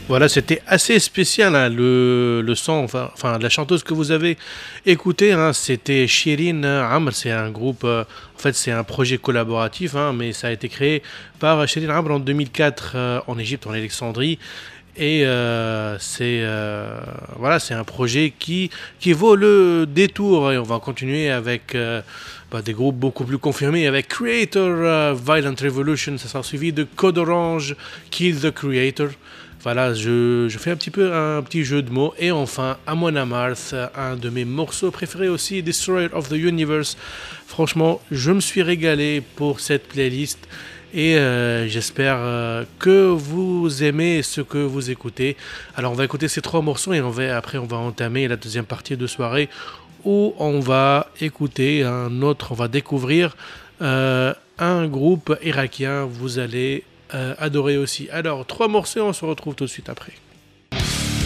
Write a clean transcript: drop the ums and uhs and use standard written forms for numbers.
Voilà, c'était assez spécial, hein, le son, la chanteuse que vous avez écoutée, hein, c'était Shirin Amr, c'est un groupe, en fait c'est un projet collaboratif, hein, mais ça a été créé par Shirin Amr en 2004 en Égypte, en Alexandrie, et c'est un projet qui vaut le détour, et on va continuer avec des groupes beaucoup plus confirmés, avec Creator, Violent Revolution, ça sera suivi de Code Orange, Kill the Creator. Voilà, je fais un petit jeu de mots. Et enfin, Amon Amarth, un de mes morceaux préférés aussi, Destroyer of the Universe. Franchement, je me suis régalé pour cette playlist. Et j'espère que vous aimez ce que vous écoutez. Alors on va écouter ces trois morceaux et après on va entamer la deuxième partie de soirée où on va écouter on va découvrir un groupe irakien. Vous allez adorer aussi. Alors trois morceaux, on se retrouve tout de suite après.